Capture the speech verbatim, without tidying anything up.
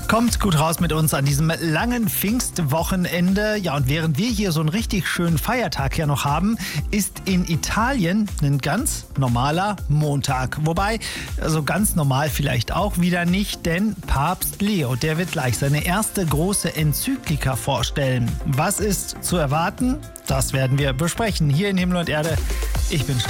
Kommt gut raus mit uns an diesem langen Pfingstwochenende. Ja, und während wir hier so einen richtig schönen Feiertag ja noch haben, ist in Italien ein ganz normaler Montag. Wobei, also ganz normal vielleicht auch wieder nicht, denn Papst Leo, der wird gleich seine erste große Enzyklika vorstellen. Was ist zu erwarten? Das werden wir besprechen hier in Himmel und Erde. Ich bin